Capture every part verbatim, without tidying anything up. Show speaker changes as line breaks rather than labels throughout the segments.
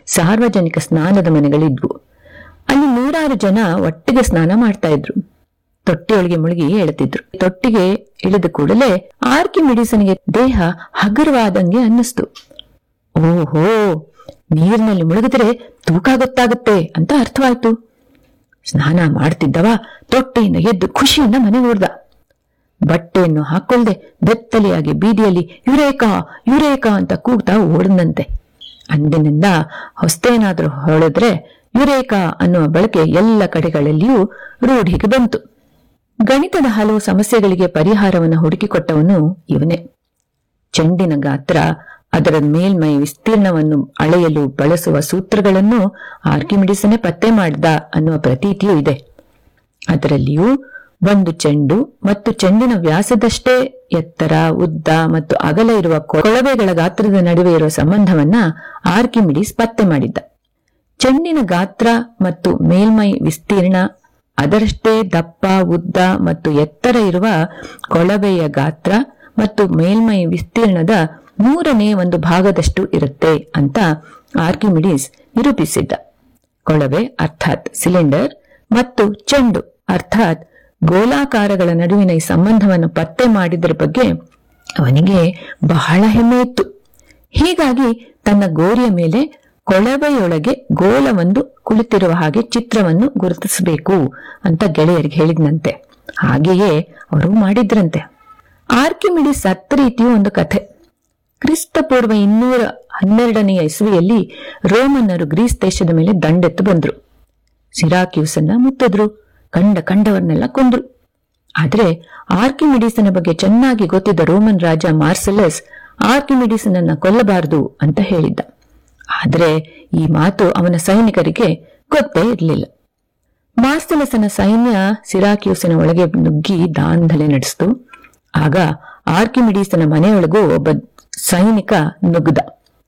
ಸಾರ್ವಜನಿಕ ಸ್ನಾನದ ಮನೆಗಳಿದ್ವು. ಅಲ್ಲಿ ನೂರಾರು ಜನ ಒಟ್ಟಿಗೆ ಸ್ನಾನ ಮಾಡ್ತಾ ಇದ್ರು. ತೊಟ್ಟಿಯೊಳಗೆ ಮುಳುಗಿ ಏಳುತ್ತಿದ್ರು. ತೊಟ್ಟಿಗೆ ಇಳಿದ ಕೂಡಲೇ ಆರ್ಕಿಮಿಡೀಸನಿಗೆ ದೇಹ ಹಗುರವಾದಂಗೆ ಅನ್ನಿಸ್ತು. ಓಹೋ, ನೀರಿನಲ್ಲಿ ಮುಳುಗಿದ್ರೆ ತೂಕ ಗೊತ್ತಾಗುತ್ತೆ ಅಂತ ಅರ್ಥವಾಯ್ತು. ಸ್ನಾನ ಮಾಡ್ತಿದ್ದವ ತೊಟ್ಟಿಯಿಂದ ಎದ್ದು ಖುಷಿಯಿಂದ ಮನೆಗೆ ಓಡ್ದ. ಬಟ್ಟೆಯನ್ನು ಹಾಕೊಳ್ದೆ ಬೆತ್ತಲೆಯಾಗಿ ಬೀದಿಯಲ್ಲಿ ಯುರೇಕಾ ಯುರೇಕಾ ಅಂತ ಕೂಗ್ತಾ ಓಡದಂತೆ. ಅಂದಿನಿಂದ ಹೊಸ್ತೇನಾದ್ರೂ ಹೊಳೆದ್ರೆ ಯುರೇಕಾ ಅನ್ನುವ ಬಳಕೆ ಎಲ್ಲ ಕಡೆಗಳಲ್ಲಿಯೂ ರೂಢಿಗೆ ಬಂತು. ಗಣಿತದ ಹಲವು ಸಮಸ್ಯೆಗಳಿಗೆ ಪರಿಹಾರವನ್ನು ಹುಡುಕಿಕೊಟ್ಟವನು ಇವನೇ. ಚೆಂಡಿನ ಗಾತ್ರ, ಅದರ ಮೇಲ್ಮೈ ವಿಸ್ತೀರ್ಣವನ್ನು ಅಳೆಯಲು ಬಳಸುವ ಸೂತ್ರಗಳನ್ನು ಆರ್ಕಿಮಿಡೀಸನೇ ಪತ್ತೆ ಮಾಡಿದ ಅನ್ನುವ ಪ್ರತೀತಿಯೂ ಇದೆ. ಅದರಲ್ಲಿಯೂ ಒಂದು ಚೆಂಡು ಮತ್ತು ಚೆಂಡಿನ ವ್ಯಾಸದಷ್ಟೇ ಎತ್ತರ, ಉದ್ದ ಮತ್ತು ಅಗಲ ಇರುವ ಕೊಳವೆಗಳ ಗಾತ್ರದ ನಡುವೆ ಇರುವ ಸಂಬಂಧವನ್ನ ಆರ್ಕಿಮಿಡೀಸ್ ಪತ್ತೆ ಮಾಡಿದ್ದ. ಚೆಂಡಿನ ಗಾತ್ರ ಮತ್ತು ಮೇಲ್ಮೈ ವಿಸ್ತೀರ್ಣ, ಅದರಷ್ಟೇ ದಪ್ಪ, ಉದ್ದ ಮತ್ತು ಎತ್ತರ ಇರುವ ಕೊಳವೆಯ ಗಾತ್ರ ಮತ್ತು ಮೇಲ್ಮೈ ವಿಸ್ತೀರ್ಣದ ಮೂರನೇ ಒಂದು ಭಾಗದಷ್ಟು ಇರುತ್ತೆ ಅಂತ ಆರ್ಕಿಮಿಡೀಸ್ ನಿರೂಪಿಸಿದ್ದ. ಕೊಳವೆ ಅರ್ಥಾತ್ ಸಿಲಿಂಡರ್ ಮತ್ತು ಚೆಂಡು ಅರ್ಥಾತ್ ಗೋಲಾಕಾರಗಳ ನಡುವಿನ ಈ ಸಂಬಂಧವನ್ನು ಪತ್ತೆ ಮಾಡಿದ್ರ ಬಗ್ಗೆ ಅವನಿಗೆ ಬಹಳ ಹೆಮ್ಮೆ ಇತ್ತು. ಹೀಗಾಗಿ ತನ್ನ ಗೋರಿಯ ಮೇಲೆ ಕೊಳವೆಯೊಳಗೆ ಗೋಲವೊಂದು ಕುಳಿತಿರುವ ಹಾಗೆ ಚಿತ್ರವನ್ನು ಗುರುತಿಸಬೇಕು ಅಂತ ಗೆಳೆಯರಿಗೆ ಹೇಳಿದ್ನಂತೆ. ಹಾಗೆಯೇ ಅವರು ಮಾಡಿದ್ರಂತೆ. ಆರ್ಕಿಮಿಡೀಸ್ ಸತ್ತ ರೀತಿಯೂ ಒಂದು ಕಥೆ. ಕ್ರಿಸ್ತ ಪೂರ್ವ ಇನ್ನೂರ ಹನ್ನೆರಡನೆಯ ಇಸ್ವಿಯಲ್ಲಿ ರೋಮನ್ನರು ಗ್ರೀಸ್ ದೇಶದ ಮೇಲೆ ದಂಡೆತ್ತು ಬಂದ್ರು. ಸಿರಾಕ್ಯೂಸನ್ನ ಮುತ್ತಿದ್ರು, ಕಂಡ ಕಂಡವರನ್ನೆಲ್ಲ ಕೊಂದ್ರು. ಆದ್ರೆ ಆರ್ಕಿಮಿಡೀಸನ ಬಗ್ಗೆ ಚೆನ್ನಾಗಿ ಗೊತ್ತಿದ್ದ ರೋಮನ್ ರಾಜ ಮಾರ್ಸೆಲಸ್ ಆರ್ಕಿಮಿಡೀಸನನ್ನ ಕೊಲ್ಲಬಾರದು ಅಂತ ಹೇಳಿದ್ದ. ಆದ್ರೆ ಈ ಮಾತು ಅವನ ಸೈನಿಕರಿಗೆ ಗೊತ್ತೇ ಇರಲಿಲ್ಲ. ಮಾರ್ಸೆಲಸನ ಸೈನ್ಯ ಸಿರಾಕ್ಯೂಸಿನ ಒಳಗೆ ನುಗ್ಗಿ ದಾಂಧಲೆ ನಡೆಸಿತು. ಆಗ ಆರ್ಕಿಮಿಡೀಸನ ಮನೆಯೊಳಗೂ ಒಬ್ಬ ಸೈನಿಕ ನುಗ್ಗದ.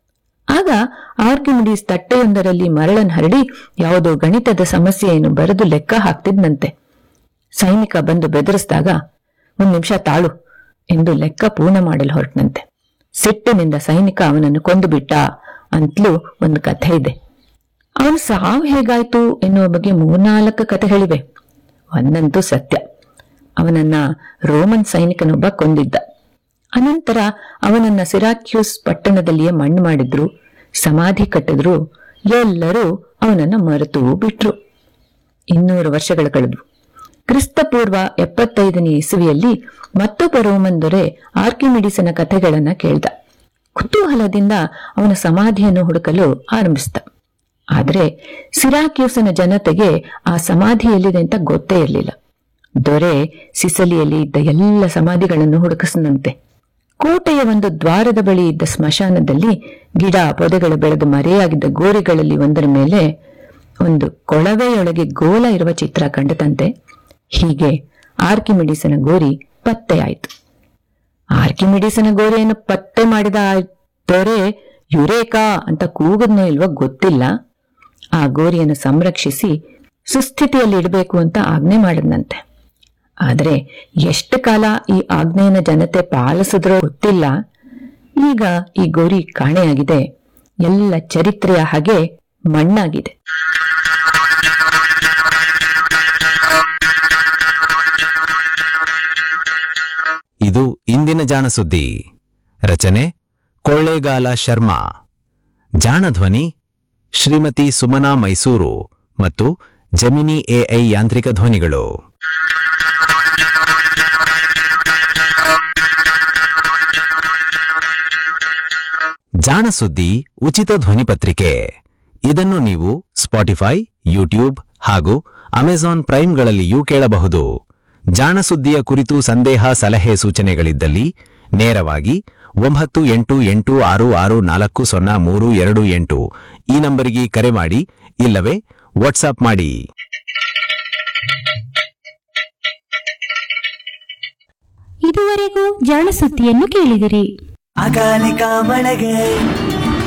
ಆಗ ಆರ್ಕಿಮಿಡೀಸ್ ತಟ್ಟೆಯೊಂದರಲ್ಲಿ ಮರಳನ್ನು ಹರಡಿ ಯಾವುದೋ ಗಣಿತದ ಸಮಸ್ಯೆಯನ್ನು ಬರೆದು ಲೆಕ್ಕ ಹಾಕ್ತಿದ್ನಂತೆ. ಸೈನಿಕ ಬಂದು ಬೆದರಿಸಿದಾಗ ಒಂದ್ ನಿಮಿಷ ತಾಳು ಎಂದು ಲೆಕ್ಕ ಪೂರ್ಣ ಮಾಡಲು ಹೊರಟನಂತೆ. ಸಿಟ್ಟಿನಿಂದ ಸೈನಿಕ ಅವನನ್ನು ಕೊಂದು ಬಿಟ್ಟ ಅಂತಲೂ ಒಂದು ಕಥೆ ಇದೆ. ಅವನು ಸಾವು ಹೇಗಾಯ್ತು ಎನ್ನುವ ಬಗ್ಗೆ ಮೂರ್ನಾಲ್ಕು ಕಥೆಗಳಿವೆ. ಒಂದಂತೂ ಸತ್ಯ, ಅವನನ್ನ ರೋಮನ್ ಸೈನಿಕನೊಬ್ಬ ಕೊಂದಿದ್ದ. ಅನಂತರ ಅವನನ್ನ ಸಿರಾಕ್ಯೂಸ್ ಪಟ್ಟಣದಲ್ಲಿಯೇ ಮಣ್ಣು ಮಾಡಿದ್ರು, ಸಮಾಧಿ ಕಟ್ಟಿದ್ರು. ಎಲ್ಲರೂ ಅವನನ್ನ ಮರೆತು ಬಿಟ್ರು. ಇನ್ನೂರು ವರ್ಷಗಳು ಕಳೆದು ಕ್ರಿಸ್ತ ಪೂರ್ವ ಎಪ್ಪತ್ತೈದನೇ ಇಸವಿಯಲ್ಲಿ ಮತ್ತೊಬ್ಬ ರೋಮನ್ ದೊರೆ ಆರ್ಕಿಮಿಡೀಸನ ಕಥೆಗಳನ್ನ ಕೇಳ್ದ. ಕುತೂಹಲದಿಂದ ಅವನ ಸಮಾಧಿಯನ್ನು ಹುಡುಕಲು ಆರಂಭಿಸಿದ. ಆದ್ರೆ ಸಿರಾಕ್ಯೂಸನ ಜನತೆಗೆ ಆ ಸಮಾಧಿ ಎಲ್ಲಿದೆ ಅಂತ ಗೊತ್ತೇ ಇರಲಿಲ್ಲ. ದೊರೆ ಸಿಸಲಿಯಲ್ಲಿ ಇದ್ದ ಎಲ್ಲ ಸಮಾಧಿಗಳನ್ನು ಹುಡುಕಿಸದಂತೆ. ಕೋಟೆಯ ಒಂದು ದ್ವಾರದ ಬಳಿ ಇದ್ದ ಸ್ಮಶಾನದಲ್ಲಿ ಗಿಡ ಪೊದೆಗಳು ಬೆಳೆದು ಮರೆಯಾಗಿದ್ದ ಗೋರಿಗಳಲ್ಲಿ ಒಂದರ ಮೇಲೆ ಒಂದು ಕೊಳವೆಯೊಳಗೆ ಗೋಲ ಇರುವ ಚಿತ್ರ ಕಂಡತಂತೆ. ಹೀಗೆ ಆರ್ಕಿಮಿಡೀಸನ ಗೋರಿ ಪತ್ತೆಯಾಯಿತು. ಆರ್ಕಿಮಿಡೀಸನ ಗೋರಿಯನ್ನು ಪತ್ತೆ ಮಾಡಿದ ದೊರೆ ಯುರೇಕಾ ಅಂತ ಕೂಗದ್ನೋ ಇಲ್ವೋ ಗೊತ್ತಿಲ್ಲ. ಆ ಗೋರಿಯನ್ನು ಸಂರಕ್ಷಿಸಿ ಸುಸ್ಥಿತಿಯಲ್ಲಿ ಇಡಬೇಕು ಅಂತ ಆಜ್ಞೆ ಮಾಡಿದ್ನಂತೆ. ಆದ್ರೆ ಎಷ್ಟು ಕಾಲ ಈ ಆಜ್ಞೆಯನ್ನು ಜನತೆ ಪಾಲಿಸಿದ್ರೋ ಗೊತ್ತಿಲ್ಲ. ಈಗ ಈ ಗೋರಿ ಕಾಣೆಯಾಗಿದೆ. ಎಲ್ಲ ಚರಿತ್ರೆಯ ಹಾಗೆ ಮಣ್ಣಾಗಿದೆ.
ಇದು ಇಂದಿನ ಜಾಣ ಸುದ್ದಿ. ರಚನೆ ಕೊಳ್ಳೇಗಾಲ ಶರ್ಮಾ. ಜಾಣಧ್ವನಿ ಶ್ರೀಮತಿ ಸುಮನಾ ಮೈಸೂರು ಮತ್ತು ಜಮಿನಿ ಎಐ ಯಾಂತ್ರಿಕ ಧ್ವನಿಗಳು. ಜಾಣ ಸುದ್ದಿ ಉಚಿತ ಧ್ವನಿ ಪತ್ರಿಕೆ. ಇದನ್ನು ನೀವು ಸ್ಪಾಟಿಫೈ, ಯೂಟ್ಯೂಬ್ ಹಾಗೂ ಅಮೆಜಾನ್ ಪ್ರೈಮ್ಗಳಲ್ಲಿಯೂ ಕೇಳಬಹುದು. ಜಾಣ ಸುದ್ದಿಯ ಕುರಿತು ಸಂದೇಹ, ಸಲಹೆ, ಸೂಚನೆಗಳಿದ್ದಲ್ಲಿ ನೇರವಾಗಿ ಒಂಬತ್ತು ಎಂಟು ಎಂಟು ಆರು ಆರು ನಾಲ್ಕು ಸೊನ್ನೆ ಮೂರು ಎರಡು ಎಂಟು ಈ ನಂಬರಿಗೆ ಕರೆ ಮಾಡಿ, ಇಲ್ಲವೇ ವಾಟ್ಸ್ಆಪ್ ಮಾಡಿ.
ಇದುವರೆಗೂ ಜಾಣ ಸುದ್ದಿಯನ್ನು ಕೇಳಿದಿರಿ.
ಅಕಾಲಿಕ ಮಳೆಗೆ